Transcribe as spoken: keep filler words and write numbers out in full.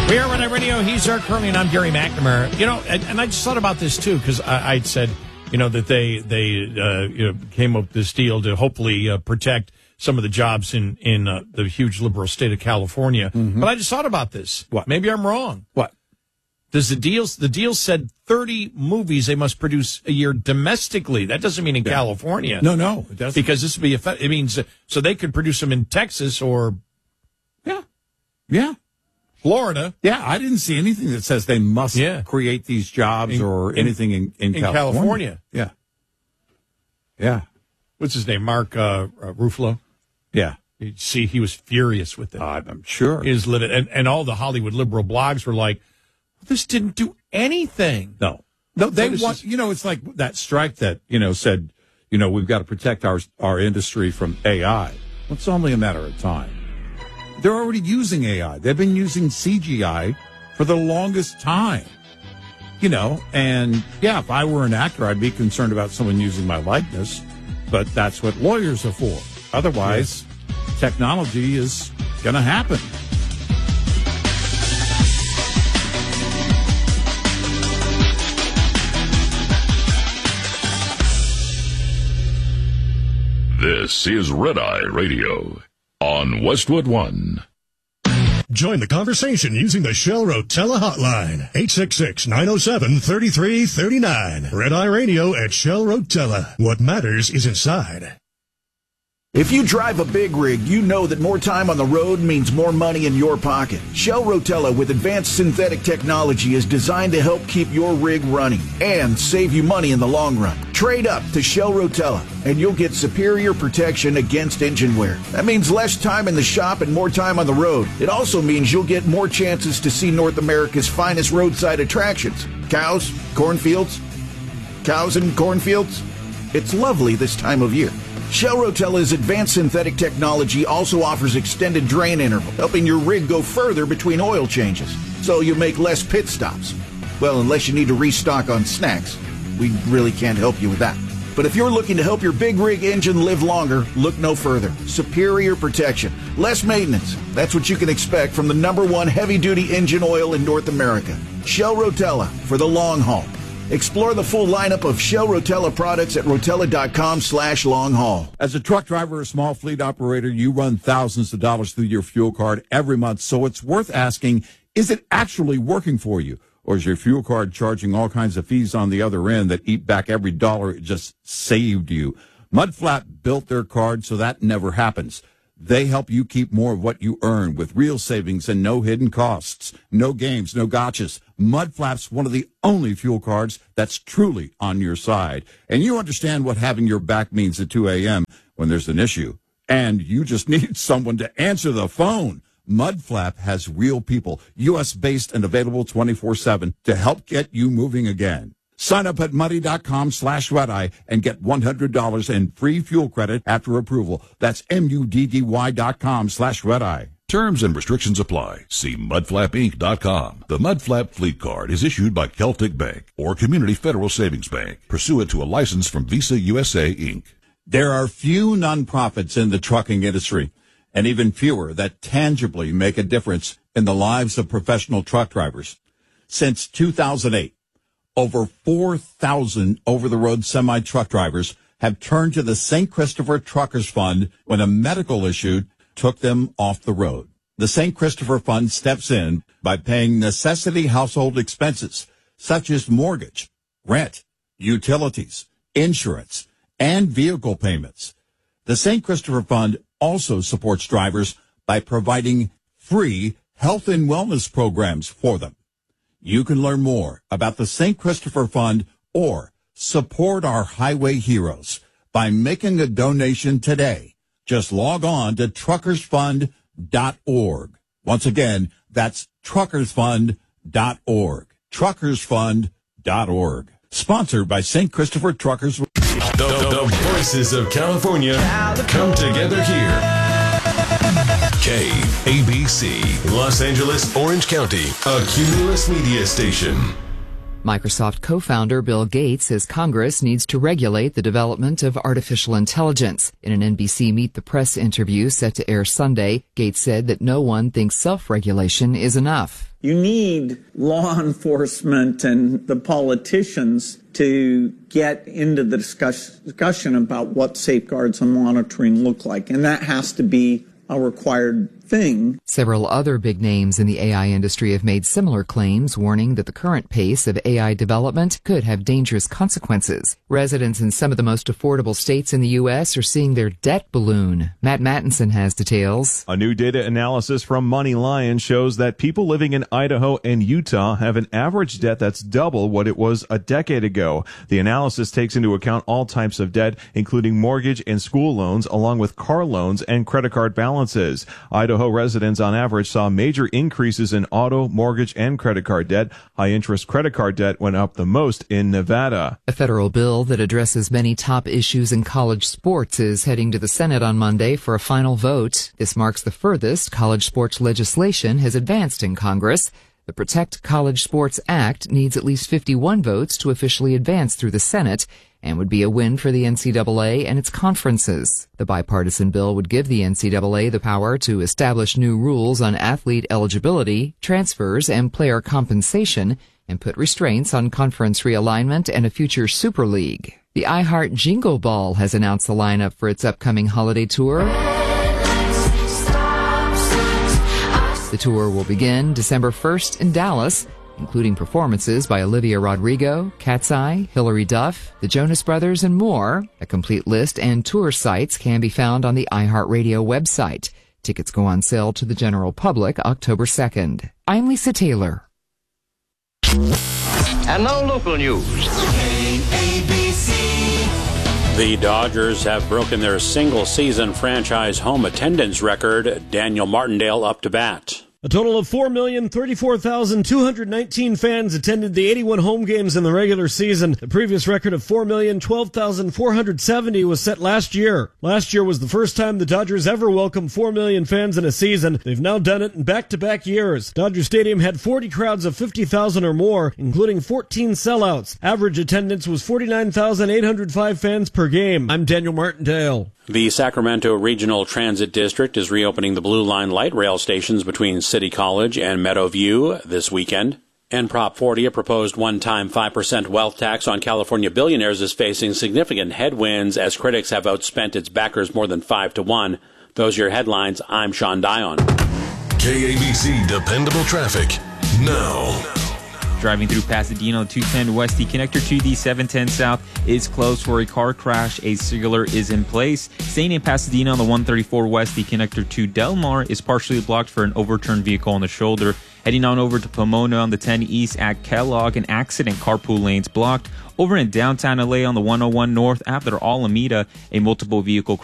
We are Red Eye Radio. He's Eric Curley, and I'm Gary McNamara. You know, and, and I just thought about this, too, because I, I'd said, you know, that they they uh, you know, came up with this deal to hopefully uh, protect some of the jobs in, in uh, the huge liberal state of California. Mm-hmm. But I just thought about this. What? Maybe I'm wrong. What? Does the deal, the deal said thirty movies they must produce a year domestically. That doesn't mean in yeah. California. No, no, it doesn't. Because this would be, it means, uh, so they could produce them in Texas or... Yeah. Yeah. Florida. Yeah, I didn't see anything that says they must yeah. create these jobs in, or anything in, in, in California. California. Yeah. Yeah. What's his name? Mark uh, uh, Ruffalo? Yeah. You see, he was furious with it. Uh, I'm sure. He was livid. And, and all the Hollywood liberal blogs were like, this didn't do anything. No. No, they so want, is, you know, it's like that strike that, you know, said, you know, we've got to protect our our industry from A I. Well, it's only a matter of time. They're already using A I. They've been using C G I for the longest time. You know, and yeah, if I were an actor, I'd be concerned about someone using my likeness, but that's what lawyers are for. Otherwise, yeah. technology is going to happen. This is Red Eye Radio on Westwood One. Join the conversation using the Shell Rotella hotline, eight six six, nine oh seven, three three three nine. Red Eye Radio at Shell Rotella. What matters is inside. If you drive a big rig, you know that more time on the road means more money in your pocket. Shell Rotella with advanced synthetic technology is designed to help keep your rig running and save you money in the long run. Trade up to Shell Rotella and you'll get superior protection against engine wear. That means less time in the shop and more time on the road. It also means you'll get more chances to see North America's finest roadside attractions. Cows, cornfields, cows and cornfields. It's lovely this time of year. Shell Rotella's advanced synthetic technology also offers extended drain interval, helping your rig go further between oil changes, so you make less pit stops. Well, unless you need to restock on snacks, we really can't help you with that. But if you're looking to help your big rig engine live longer, look no further. Superior protection, less maintenance. That's what you can expect from the number one heavy-duty engine oil in North America. Shell Rotella for the long haul. Explore the full lineup of Shell Rotella products at rotella.com slash long haul. As a truck driver or small fleet operator, you run thousands of dollars through your fuel card every month, so it's worth asking, is it actually working for you? Or is your fuel card charging all kinds of fees on the other end that eat back every dollar it just saved you? Mudflap built their card so that never happens. They help you keep more of what you earn with real savings and no hidden costs. No games, no gotchas. Mudflap's one of the only fuel cards that's truly on your side. And you understand what having your back means at two a.m. when there's an issue. And you just need someone to answer the phone. Mudflap has real people, U S-based and available twenty-four seven to help get you moving again. Sign up at muddy.com slash red-eye and get one hundred dollars in free fuel credit after approval. That's M-U-D-D-Y dot com slash red-eye. Terms and restrictions apply. See mudflap inc dot com. The Mudflap Fleet Card is issued by Celtic Bank or Community Federal Savings Bank, pursuant to a license from Visa U S A, Incorporated. There are few nonprofits in the trucking industry, and even fewer that tangibly make a difference in the lives of professional truck drivers. Since two thousand eight, over four thousand over-the-road semi-truck drivers have turned to the Saint Christopher Truckers Fund when a medical issue took them off the road. The Saint Christopher Fund steps in by paying necessity household expenses, such as mortgage, rent, utilities, insurance, and vehicle payments. The Saint Christopher Fund also supports drivers by providing free health and wellness programs for them. You can learn more about the Saint Christopher Fund or support our highway heroes by making a donation today. Just log on to truckers fund dot org. Once again, that's truckers fund dot org. truckers fund dot org. Sponsored by Saint Christopher Truckers. The, the voices of California come together here. K A B C, Los Angeles, Orange County, a Cumulus media station. Microsoft co-founder Bill Gates says Congress needs to regulate the development of artificial intelligence. In an N B C Meet the Press interview set to air Sunday, Gates said that no one thinks self-regulation is enough. You need law enforcement and the politicians to get into the discuss- discussion about what safeguards and monitoring look like, and that has to be a required thing. Several other big names in the A I industry have made similar claims, warning that the current pace of A I development could have dangerous consequences. Residents in some of the most affordable states in the U S are seeing their debt balloon. Matt Mattinson has details. A new data analysis from Money Lion shows that people living in Idaho and Utah have an average debt that's double what it was a decade ago. The analysis takes into account all types of debt, including mortgage and school loans, along with car loans and credit card balances. Idaho residents on average saw major increases in auto, mortgage, and credit card debt. High-interest credit card debt went up the most in Nevada. A federal bill that addresses many top issues in college sports is heading to the Senate on Monday for a final vote. This marks the furthest college sports legislation has advanced in Congress. The Protect College Sports Act needs at least fifty-one votes to officially advance through the Senate and would be a win for the N C double A and its conferences. The bipartisan bill would give the N C double A the power to establish new rules on athlete eligibility, transfers, and player compensation, and put restraints on conference realignment and a future Super League. The iHeart Jingle Ball has announced the lineup for its upcoming holiday tour. The tour will begin December first in Dallas, including performances by Olivia Rodrigo, Cat's Eye, Hilary Duff, the Jonas Brothers, and more. A complete list and tour sites can be found on the iHeartRadio website. Tickets go on sale to the general public October second. I'm Lisa Taylor. And now local news. The Dodgers have broken their single-season franchise home attendance record. Daniel Martindale up to bat. A total of four million thirty-four thousand two hundred nineteen fans attended the eighty-one home games in the regular season. The previous record of four million twelve thousand four hundred seventy was set last year. Last year was the first time the Dodgers ever welcomed four million fans in a season. They've now done it in back-to-back years. Dodger Stadium had forty crowds of fifty thousand or more, including fourteen sellouts. Average attendance was forty-nine thousand eight hundred five fans per game. I'm Daniel Martindale. The Sacramento Regional Transit District is reopening the Blue Line light rail stations between City College and Meadowview this weekend. And Prop forty, a proposed one-time five percent wealth tax on California billionaires, is facing significant headwinds as critics have outspent its backers more than five to one. Those are your headlines. I'm Sean Dion. K A B C Dependable Traffic now. Driving through Pasadena on two ten West, the connector to the seven ten South is closed for a car crash. A signaler is in place. Staying in Pasadena on the one thirty-four West, the connector to Del Mar is partially blocked for an overturned vehicle on the shoulder. Heading on over to Pomona on the ten East at Kellogg, an accident, carpool lanes blocked. Over in downtown L A on the one oh one North after Alameda, a multiple vehicle